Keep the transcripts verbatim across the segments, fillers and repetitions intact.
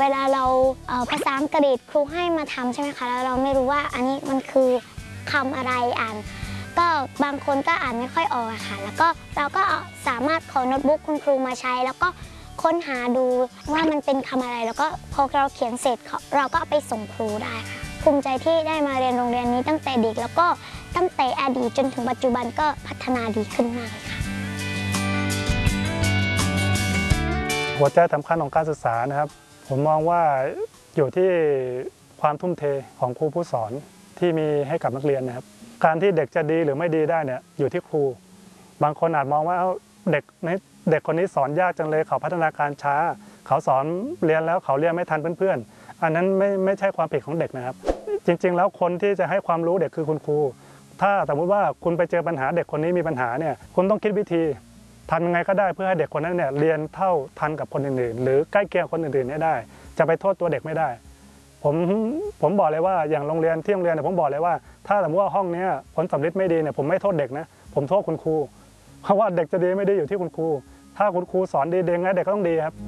เวลาเราภาษาอังกฤษครูให้มาทำใช่ไหมคะแล้วเราไม่รู้ว่าอันนี้มันคือคำอะไรอ่านก็บางคนก็อ่านไม่ค่อยออกอะค่ะแล้วก็เราก็สามารถขอโน้ตบุ๊กคุณครูมาใช้แล้วก็ค้นหาดูว่ามันเป็นคำอะไรแล้วก็พอเราเขียนเสร็จเราก็ไปส่งครูได้ค่ะภูมิใจที่ได้มาเรียนโรงเรียนนี้ตั้งแต่เด็กแล้วก็ตั้งแต่อดีตจนถึงปัจจุบันก็พัฒนาดีขึ้นมากเลยค่ะหัวใจสำคัญของการศึกษานะครับผมมองว่าอยู่ที่ความทุ่มเทของครูผู้สอนที่มีให้กับนักเรียนนะครับการที่เด็กจะดีหรือไม่ดีได้เนี่ยอยู่ที่ครูบางคนอาจมองว่าเด็กเด็กคนนี้สอนยากจังเลยเขาพัฒนาการช้าเขาสอนเรียนแล้วเขาเรียนไม่ทันเพื่อนๆอันนั้นไม่ไม่ใช่ความผิดของเด็กนะครับจริงๆแล้วคนที่จะให้ความรู้เด็กคือคุณครูถ้าสมมติว่าคุณไปเจอปัญหาเด็กคนนี้มีปัญหาเนี่ยคุณต้องคิดวิธีทำยังไงก็ได้เพื่อให้เด็กคนนั้นเนี่ยเรียนเท่าทันกับคนอื่นๆหรือใกล้เคียงคนอื่นๆให้ได้จะไปโทษตัวเด็กไม่ได้ผมผมบอกเลยว่าอย่างโรงเรียนที่โรงเรียนเนี่ยผมบอกเลยว่าถ้าสมมติว่าห้องนี้ผลสำลิดไม่ดีเนี่ยผมไม่โทษเด็กนะผมโทษคุณครูเพราะว่าเด็กจะดีไม่ดีอยู่ที่คุณครูถ้าคุณครูสอนดีเด็กไงเด็กก็ต้องดีครับ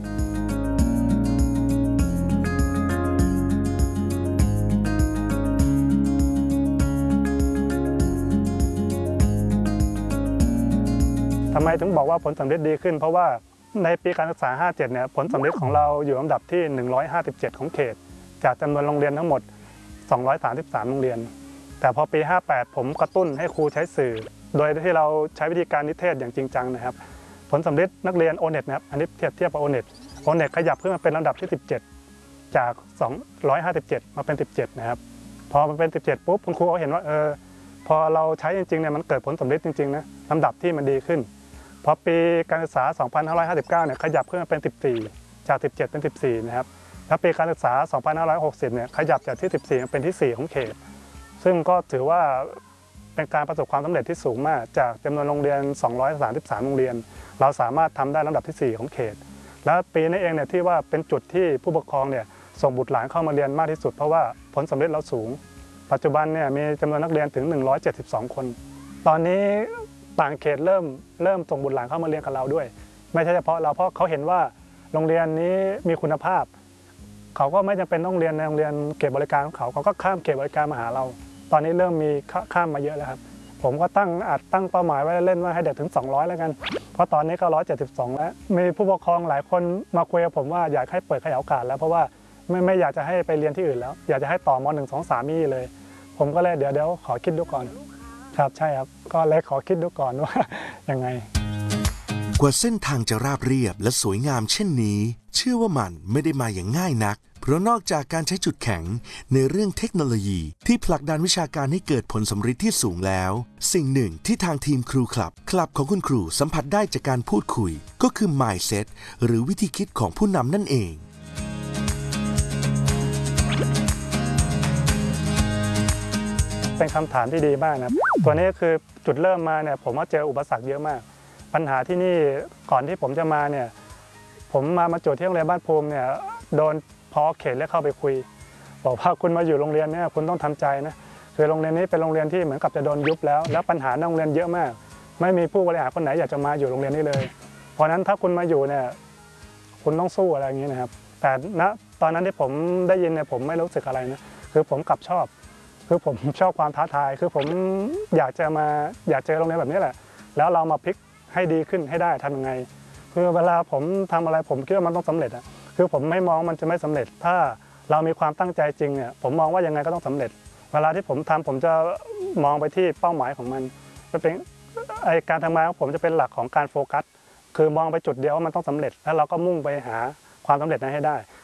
ทำไมถึงบอกว่าผลสำลิดดีขึ้นเพราะว่าในปีการศึกษาห้าเจ็ดเนี่ยผลสำลิดของเราอยู่อันดับที่หนึ่งร้อยห้าสิบเจ็ดของเขตจากจำนวนโรงเรียนทั้งหมดสองร้อยสามสิบสามโรงเรียนแต่พอปีห้าแปดผมกระตุ้นให้ครูใช้สื่อโดยที่เราใช้วิธีการนิเทศอย่างจริงจังนะครับผลสำลิดนักเรียน โอ เน็ต นะครับอันนี้เทียบเทียบกับ โอ เน็ต โอ เน็ต ขยับขึ้นมาเป็นลำดับที่สิบเจ็ดจากสองร้อยห้าสิบเจ็ดมาเป็นสิบเจ็ดนะครับพอมันเป็นสิบเจ็ดปุ๊บคุณครูเขาเห็นว่าเออพอเราใช้จริงๆเนี่ยมันเกิดผลสำลิดจริงๆนะลำดับที่มันดีขึ้นพอปีการศึกษาสองพันห้าร้อยห้าสิบเก้าเนี่ยขยับขึ้นมาเป็นสิบสี่จากสิบเจ็ดเป็นสิบสี่นะครับแล้วปีการศึกษาสองพันห้าร้อยหกสิบเนี่ยขยับจากที่สิบสี่เป็นที่สี่ของเขตซึ่งก็ถือว่าเป็นการประสบความสำเร็จที่สูงมากจากจำนวนโรงเรียนสองร้อยสามสิบสามโรงเรียนเราสามารถทำได้ลำดับที่สี่ของเขตและปีนี้เองเนี่ยที่ว่าเป็นจุดที่ผู้ปกครองเนี่ยส่งบุตรหลานเข้ามาเรียนมากที่สุดเพราะว่าผลสำเร็จเราสูงปัจจุบันเนี่ยมีจำนวนนักเรียนถึงหนึ่งร้อยเจ็ดสิบสองคนตอนนี้ต่างเขตเริ่มเริ่มส่งบุตรหลานเข้ามาเรียนกับเราด้วยไม่ใช่เฉพาะเราเพราะเขาเห็นว่าโรงเรียนนี้มีคุณภาพเขาก็ไม่จำเป็นต้องเรียนในโรงเรียนเขตบริการของเขาเขาก็ข้ามเขตบริการมาหาเราตอนนี้เริ่มมีข้ามมาเยอะแล้วครับผมก็ตั้งอาจตั้งเป้าหมายไว้เล่นว่าให้เด็กถึงสองร้อยแล้วกันเพราะตอนนี้ก็หนึ่งร้อยเจ็ดสิบสองแล้วมีผู้ปกครองหลายคนมาคุยกับผมว่าอยากให้เปิดขยายโอกาสแล้วเพราะว่าไม่ไม่อยากจะให้ไปเรียนที่อื่นแล้วอยากจะให้ต่อม หนึ่ง สอง สามนี่เลยผมก็เลยเดี๋ยวเดี๋ยวขอคิดดูก่อนครับใช่ครับก็เลยขอคิดดูก่อนว่ายังไงกว่าเส้นทางจะราบเรียบและสวยงามเช่นนี้เชื่อว่ามันไม่ได้มาอย่างง่ายนักเพราะนอกจากการใช้จุดแข็งในเรื่องเทคโนโลยีที่ผลักดันวิชาการให้เกิดผลสำฤทธิ์ที่สูงแล้วสิ่งหนึ่งที่ทางทีมครูคลับคลับของคุณครูสัมผัสได้จากการพูดคุยก็คือ mindset หรือวิธีคิดของผู้นำนั่นเองเป็นคำถามที่ดีมากนะตัวนี้คือจุดเริ่มมาเนี่ยผมว่าเจออุปสรรคเยอะมากปัญหาที่นี่ก่อนที่ผมจะมาเนี่ยผมมามาจุดที่โรงเรียนบ้านภูมิเนี่ยโดนพอเขตเรียกเข้าไปคุยบอกว่าคุณมาอยู่โรงเรียนเนี่ยคุณต้องทำใจนะคือโรงเรียนนี้เป็นโรงเรียนที่เหมือนกับจะโดนยุบแล้วแล้วปัญหาในโรงเรียนเยอะมากไม่มีผู้บริหารคนไหนอยากจะมาอยู่โรงเรียนนี้เลยเพราะนั้นถ้าคุณมาอยู่เนี่ยคุณต้องสู้อะไรอย่างนี้นะครับแต่ณตอนนั้นที่ผมได้ยินเนี่ยผมไม่รู้สึกอะไรนะคือผมกลับชอบคือผมชอบความท้าทายคือผมอยากจะมาอยากเจอโรงเรียนแบบนี้แหละแล้วเรามาพลิกให้ดีขึ้นให้ได้ทำยังไงคือเวลาผมทำอะไรผมคิดว่ามันต้องสำเร็จอะคือผมไม่มองมันจะไม่สำเร็จถ้าเรามีความตั้งใจจริงเนี่ยผมมองว่ายังไงก็ต้องสำเร็จเวลาที่ผมทำผมจะมองไปที่เป้าหมายของมันเป็นไอการทำงานของผมจะเป็นหลักของการโฟกัสคือมองไปจุดเดียวว่ามันต้องสำเร็จแล้วเราก็มุ่งไปหาความสำเร็จนั้นให้ได้